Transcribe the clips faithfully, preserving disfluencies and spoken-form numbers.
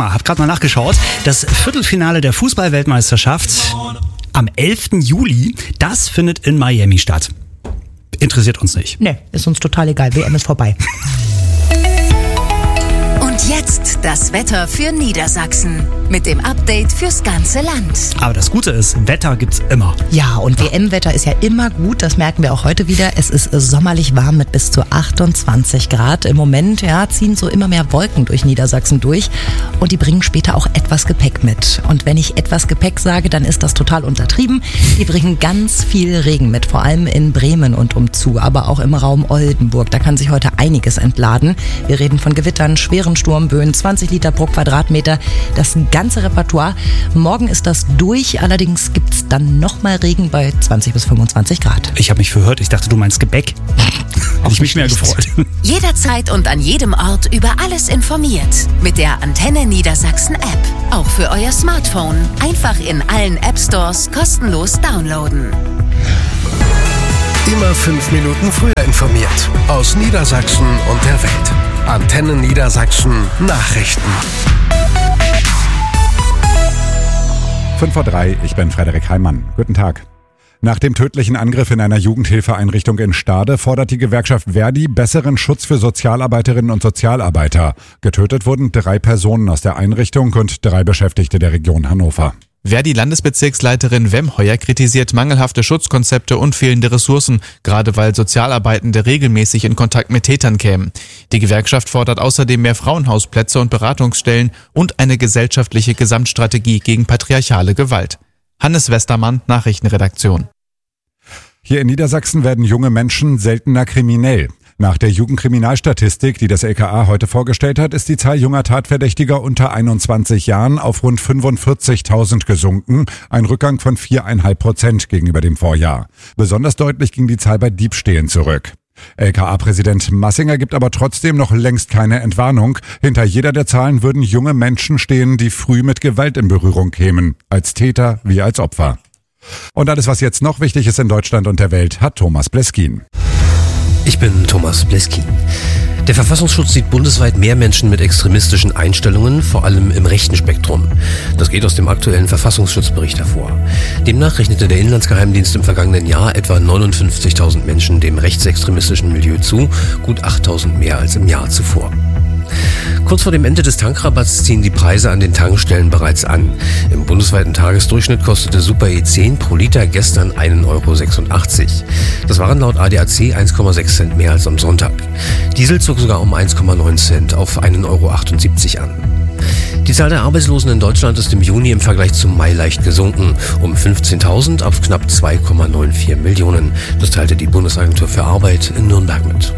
mal, hab gerade mal nachgeschaut. Das Viertelfinale der Fußball-Weltmeisterschaft am elften Juli, das findet in Miami statt. Interessiert uns nicht. Nee, ist uns total egal. W M ist vorbei. Und jetzt das Wetter für Niedersachsen mit dem Update fürs ganze Land. Aber das Gute ist, Wetter gibt's immer. Ja, und W M-Wetter ist ja immer gut, das merken wir auch heute wieder. Es ist sommerlich warm mit bis zu achtundzwanzig Grad. Im Moment ja, ziehen so immer mehr Wolken durch Niedersachsen durch und die bringen später auch etwas Gepäck mit. Und wenn ich etwas Gepäck sage, dann ist das total untertrieben. Die bringen ganz viel Regen mit, vor allem in Bremen und umzu, aber auch im Raum Oldenburg. Da kann sich heute einiges entladen. Wir reden von Gewittern, schweren Sturmböen, zwanzig Liter pro Quadratmeter. Das ganze Repertoire. Morgen ist das durch, allerdings gibt es dann nochmal Regen bei zwanzig bis fünfundzwanzig Grad. Ich habe mich verhört, ich dachte, du meinst Gebäck. Hätte ich mich mehr gefreut. Jederzeit und an jedem Ort über alles informiert. Mit der Antenne Niedersachsen App. Auch für euer Smartphone. Einfach in allen App Stores kostenlos downloaden. Immer fünf Minuten früher informiert. Aus Niedersachsen und der Welt. Antenne Niedersachsen Nachrichten. fünf vor drei, ich bin Frederik Heimann. Guten Tag. Nach dem tödlichen Angriff in einer Jugendhilfeeinrichtung in Stade fordert die Gewerkschaft Verdi besseren Schutz für Sozialarbeiterinnen und Sozialarbeiter. Getötet wurden drei Personen aus der Einrichtung und drei Beschäftigte der Region Hannover. Verdi-Landesbezirksleiterin Wemheuer kritisiert mangelhafte Schutzkonzepte und fehlende Ressourcen, gerade weil Sozialarbeitende regelmäßig in Kontakt mit Tätern kämen. Die Gewerkschaft fordert außerdem mehr Frauenhausplätze und Beratungsstellen und eine gesellschaftliche Gesamtstrategie gegen patriarchale Gewalt. Hannes Westermann, Nachrichtenredaktion. Hier in Niedersachsen werden junge Menschen seltener kriminell. Nach der Jugendkriminalstatistik, die das L K A heute vorgestellt hat, ist die Zahl junger Tatverdächtiger unter einundzwanzig Jahren auf rund fünfundvierzigtausend gesunken, ein Rückgang von vier Komma fünf Prozent gegenüber dem Vorjahr. Besonders deutlich ging die Zahl bei Diebstählen zurück. L K A-Präsident Massinger gibt aber trotzdem noch längst keine Entwarnung. Hinter jeder der Zahlen würden junge Menschen stehen, die früh mit Gewalt in Berührung kämen, als Täter wie als Opfer. Und alles, was jetzt noch wichtig ist in Deutschland und der Welt, hat Thomas Bleskin. Ich bin Thomas Bleskin. Der Verfassungsschutz sieht bundesweit mehr Menschen mit extremistischen Einstellungen, vor allem im rechten Spektrum. Das geht aus dem aktuellen Verfassungsschutzbericht hervor. Demnach rechnete der Inlandsgeheimdienst im vergangenen Jahr etwa neunundfünfzigtausend Menschen dem rechtsextremistischen Milieu zu, gut achttausend mehr als im Jahr zuvor. Kurz vor dem Ende des Tankrabatts ziehen die Preise an den Tankstellen bereits an. Im bundesweiten Tagesdurchschnitt kostete Super E zehn pro Liter gestern einen Euro sechsundachtzig. Das waren laut A D A C eins Komma sechs Cent mehr als am Sonntag. Diesel zog sogar um eins Komma neun Cent auf einen Euro achtundsiebzig an. Die Zahl der Arbeitslosen in Deutschland ist im Juni im Vergleich zum Mai leicht gesunken, um fünfzehntausend auf knapp zwei Komma vierundneunzig Millionen. Das teilte die Bundesagentur für Arbeit in Nürnberg mit.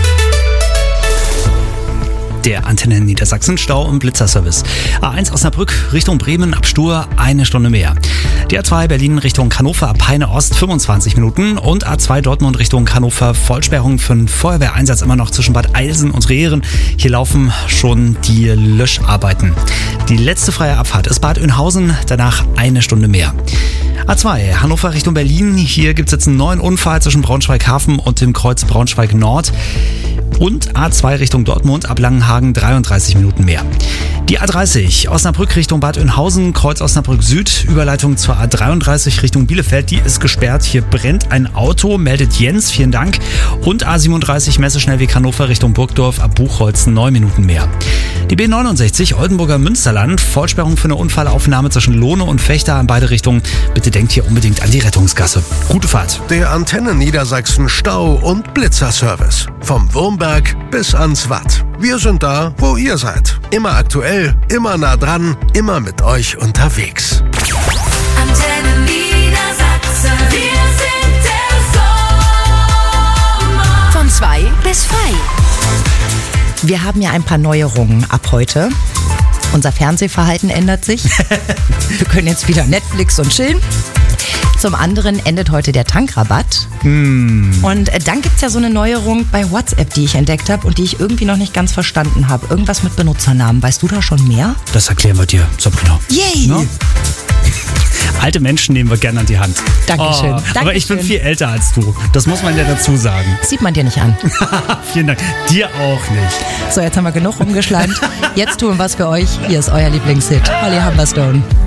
Der Antenne Niedersachsen Stau- und Blitzerservice. A eins Osnabrück Richtung Bremen ab Stur eine Stunde mehr. Die A zwei Berlin Richtung Hannover ab Peine Ost fünfundzwanzig Minuten und A zwei Dortmund Richtung Hannover Vollsperrung für einen Feuerwehreinsatz immer noch zwischen Bad Eilsen und Rehren. Hier laufen schon die Löscharbeiten. Die letzte freie Abfahrt ist Bad Oeynhausen, danach eine Stunde mehr. A zwei Hannover Richtung Berlin. Hier gibt es jetzt einen neuen Unfall zwischen Braunschweig-Hafen und dem Kreuz Braunschweig-Nord. Und A zwei Richtung Dortmund ab Langenhagen dreiunddreißig Minuten mehr. Die A dreißig Osnabrück Richtung Bad Oeynhausen, Kreuz Osnabrück Süd, Überleitung zur A dreiunddreißig Richtung Bielefeld, die ist gesperrt. Hier brennt ein Auto, meldet Jens, vielen Dank. Und A siebenunddreißig Messeschnellweg Hannover Richtung Burgdorf ab Buchholz neun Minuten mehr. Die B neunundsechzig Oldenburger Münsterland, Vollsperrung für eine Unfallaufnahme zwischen Lohne und Fechter in beide Richtungen. Bitte denkt hier unbedingt an die Rettungsgasse. Gute Fahrt. Der Antenne Niedersachsen Stau- und Blitzerservice. Vom Wurmberg bis ans Watt. Wir sind da, wo ihr seid. Immer aktuell, immer nah dran, immer mit euch unterwegs. Antenne Niedersachsen. Wir sind der Sommer. Von zwei bis frei. Wir haben ja ein paar Neuerungen ab heute. Unser Fernsehverhalten ändert sich. Wir können jetzt wieder Netflix und chillen. Zum anderen endet heute der Tankrabatt. Mm. Und dann gibt es ja so eine Neuerung bei WhatsApp, die ich entdeckt habe und die ich irgendwie noch nicht ganz verstanden habe. Irgendwas mit Benutzernamen. Weißt du da schon mehr? Das erklären wir dir, Sabrina. Yay! No? Alte Menschen nehmen wir gerne an die Hand. Dankeschön. Oh, Dankeschön. Aber ich bin viel älter als du. Das muss man ja dazu sagen. Sieht man dir nicht an. Vielen Dank. Dir auch nicht. So, jetzt haben wir genug rumgeschleimt. Jetzt tun wir was für euch. Hier ist euer Lieblingshit. Holly Humberstone.